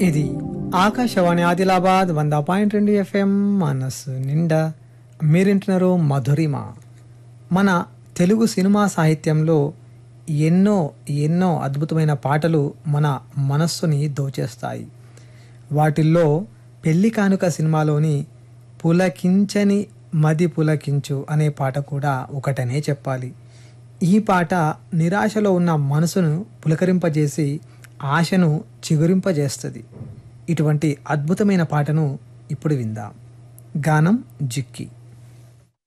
ఇది ఆకాశవాణి ఆదిలాబాద్ 100.2 FM మనసు నిండా. మీరింటున్నారు మధురిమ. మన తెలుగు సినిమా సాహిత్యంలో ఎన్నో ఎన్నో అద్భుతమైన పాటలు మన మనస్సుని దోచేస్తాయి. వాటిల్లో పెళ్లి కానుక సినిమాలోని పులకించని మది పులకించు అనే పాట కూడా ఒకటనే చెప్పాలి. ఈ పాట నిరాశలో ఉన్న మనసును పులకరింపజేసి ఆశను చిగురింపజేస్తుంది. ఇటువంటి అద్భుతమైన పాటను ఇప్పుడు విందాం. గానం జిక్కి.